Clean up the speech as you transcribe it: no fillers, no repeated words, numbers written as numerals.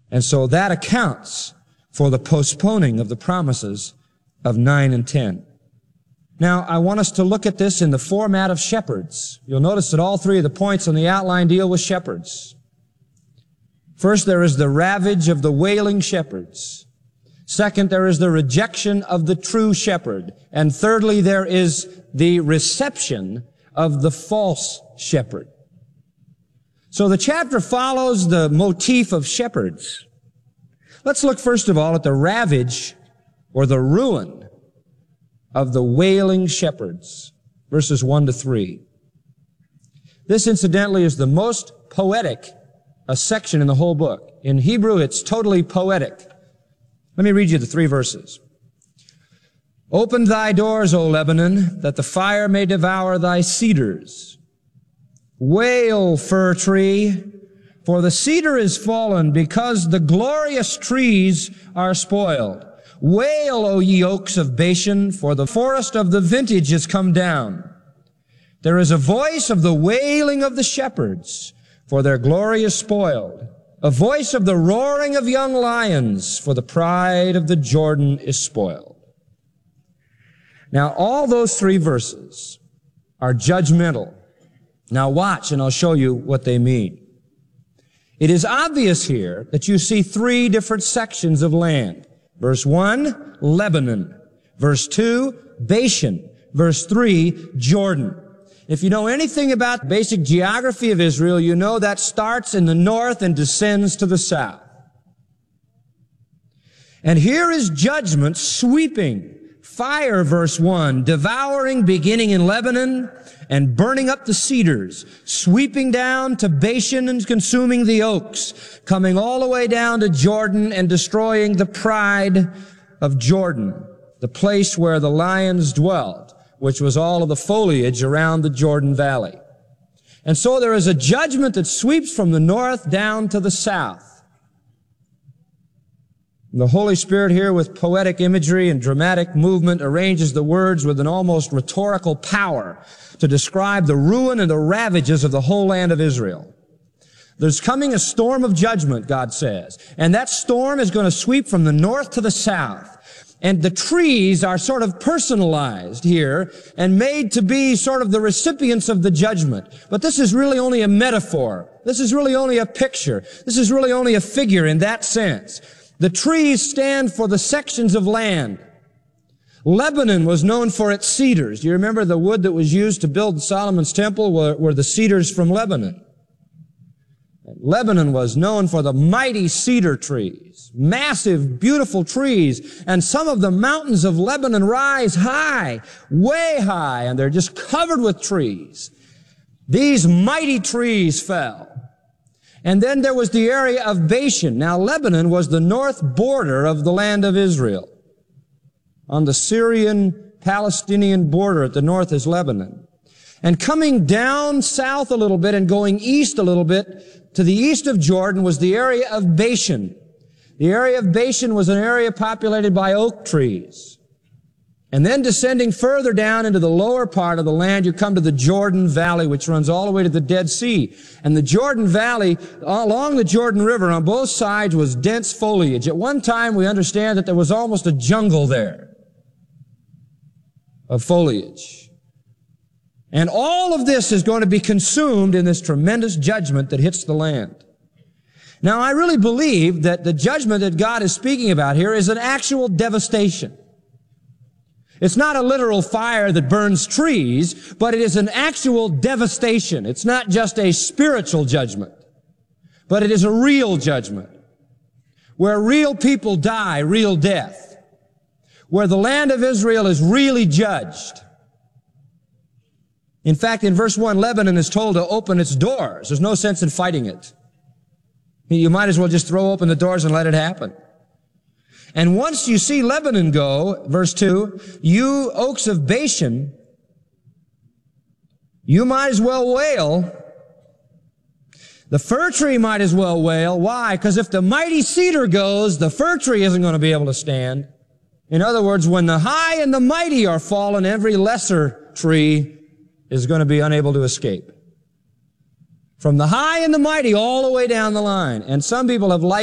And so that accounts for the postponing of the promises of 9 and 10. Now, I want us to look at this in the format of shepherds. You'll notice that all three of the points on the outline deal with shepherds. First, there is the ravage of the wailing shepherds. Second, there is the rejection of the true shepherd. And thirdly, there is the reception of the false shepherd. So the chapter follows the motif of shepherds. Let's look first of all at the ravage or the ruin of the wailing shepherds, verses 1 to 3. This, incidentally, is the most poetic section in the whole book. In Hebrew, it's totally poetic. Let me read you the 3 verses. Open thy doors, O Lebanon, that the fire may devour thy cedars. Wail, fir tree, for the cedar is fallen, because the glorious trees are spoiled. Wail, O ye oaks of Bashan, for the forest of the vintage is come down. There is a voice of the wailing of the shepherds, for their glory is spoiled. A voice of the roaring of young lions, for the pride of the Jordan is spoiled. Now, all those 3 verses are judgmental. Now watch, and I'll show you what they mean. It is obvious here that you see 3 different sections of land. Verse 1, Lebanon. Verse 2, Bashan. Verse 3, Jordan. If you know anything about basic geography of Israel, you know that starts in the north and descends to the south. And here is judgment sweeping. Fire, verse 1, devouring beginning in Lebanon and burning up the cedars, sweeping down to Bashan and consuming the oaks, coming all the way down to Jordan and destroying the pride of Jordan, the place where the lions dwelt, which was all of the foliage around the Jordan Valley. And so there is a judgment that sweeps from the north down to the south. The Holy Spirit here, with poetic imagery and dramatic movement, arranges the words with an almost rhetorical power to describe the ruin and the ravages of the whole land of Israel. There's coming a storm of judgment, God says, and that storm is going to sweep from the north to the south. And the trees are sort of personalized here and made to be sort of the recipients of the judgment. But this is really only a metaphor. This is really only a picture. This is really only a figure in that sense. The trees stand for the sections of land. Lebanon was known for its cedars. Do you remember the wood that was used to build Solomon's temple were the cedars from Lebanon? Lebanon was known for the mighty cedar trees, massive, beautiful trees, and some of the mountains of Lebanon rise high, way high, and they're just covered with trees. These mighty trees fell. And then there was the area of Bashan. Now, Lebanon was the north border of the land of Israel. On the Syrian-Palestinian border at the north is Lebanon. And coming down south a little bit and going east a little bit, to the east of Jordan was the area of Bashan. The area of Bashan was an area populated by oak trees. And then descending further down into the lower part of the land, you come to the Jordan Valley, which runs all the way to the Dead Sea. And the Jordan Valley, along the Jordan River, on both sides was dense foliage. At one time, we understand that there was almost a jungle there of foliage. And all of this is going to be consumed in this tremendous judgment that hits the land. Now, I really believe that the judgment that God is speaking about here is an actual devastation. It's not a literal fire that burns trees, but it is an actual devastation. It's not just a spiritual judgment, but it is a real judgment where real people die, real death, where the land of Israel is really judged. In fact, in verse 1, Lebanon is told to open its doors. There's no sense in fighting it. You might as well just throw open the doors and let it happen. And once you see Lebanon go, verse 2, you oaks of Bashan, you might as well wail. The fir tree might as well wail. Why? Because if the mighty cedar goes, the fir tree isn't going to be able to stand. In other words, when the high and the mighty are fallen, every lesser tree is going to be unable to escape. From the high and the mighty all the way down the line. And some people have